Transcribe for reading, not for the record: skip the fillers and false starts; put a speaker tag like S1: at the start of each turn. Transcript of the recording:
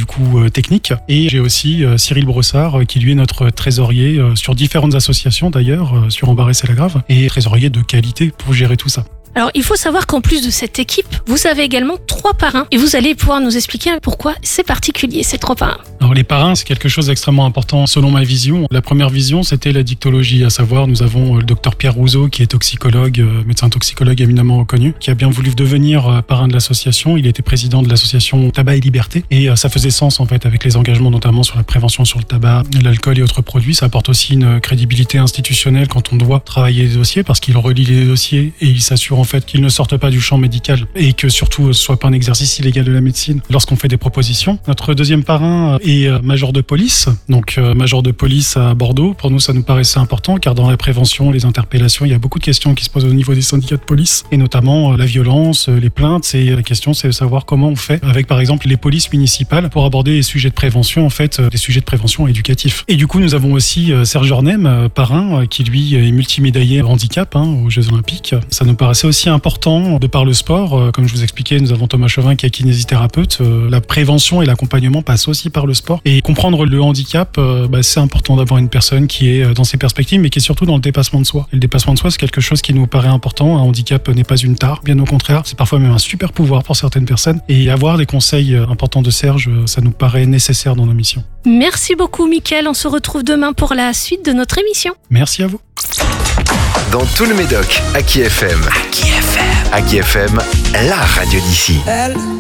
S1: technique. Et j'ai aussi Cyril Brossard qui lui est notre trésorier sur différentes associations d'ailleurs, sur Embarrass et la Grave, et trésorier de qualité pour gérer tout ça.
S2: Alors, il faut savoir qu'en plus de cette équipe, vous avez également 3 parrains. Et vous allez pouvoir nous expliquer pourquoi c'est particulier, ces 3 parrains.
S1: Alors, les parrains, c'est quelque chose d'extrêmement important selon ma vision. La première vision, c'était la dictologie, à savoir, nous avons le docteur Pierre Rousseau, qui est toxicologue, médecin toxicologue éminemment reconnu, qui a bien voulu devenir parrain de l'association. Il était président de l'association Tabac et Liberté. Et ça faisait sens, en fait, avec les engagements notamment sur la prévention sur le tabac, l'alcool et autres produits. Ça apporte aussi une crédibilité institutionnelle quand on doit travailler les dossiers, parce qu'il relie les dossiers et il s'assure en fait qu'ils ne sortent pas du champ médical et que surtout ce soit pas un exercice illégal de la médecine lorsqu'on fait des propositions. Notre deuxième parrain est major de police, donc major de police à Bordeaux. Pour nous, ça nous paraissait important car dans la prévention, les interpellations, il y a beaucoup de questions qui se posent au niveau des syndicats de police et notamment la violence, les plaintes. Et la question, c'est de savoir comment on fait avec par exemple les polices municipales pour aborder les sujets de prévention, en fait, les sujets de prévention éducatifs. Et du coup, nous avons aussi Serge Ornem, parrain, qui lui est multimédaillé handicap aux Jeux Olympiques. Ça nous paraissait aussi important de par le sport. Comme je vous expliquais, nous avons Thomas Chauvin qui est kinésithérapeute. La prévention et l'accompagnement passent aussi par le sport. Et comprendre le handicap, c'est important d'avoir une personne qui est dans ses perspectives, mais qui est surtout dans le dépassement de soi. Et le dépassement de soi, c'est quelque chose qui nous paraît important. Un handicap n'est pas une tare, bien au contraire. C'est parfois même un super pouvoir pour certaines personnes. Et avoir des conseils importants de Serge, ça nous paraît nécessaire dans nos missions.
S2: Merci beaucoup, Mickaël. On se retrouve demain pour la suite de notre émission.
S1: Merci à vous.
S3: Dans tout le Médoc, Aki FM. Aki FM, la radio d'ici.